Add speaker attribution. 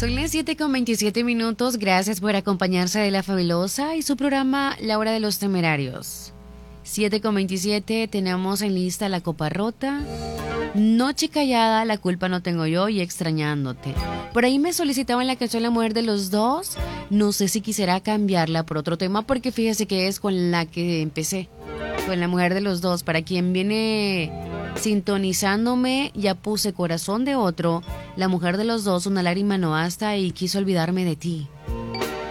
Speaker 1: Son las 7:27 minutos. Gracias por acompañarse de La Fabulosa y su programa La Hora de los Temerarios. 7:27, tenemos en lista La Copa Rota, Noche Callada, La Culpa No Tengo Yo y Extrañándote. Por ahí me solicitaban la canción La Mujer de los Dos. No sé si quisiera cambiarla por otro tema porque fíjese que es con la que empecé, con La Mujer de los Dos. Para quien viene sintonizándome, ya puse Corazón de Otro, La Mujer de los Dos, Una Lágrima No Basta y Quiso Olvidarme de Ti.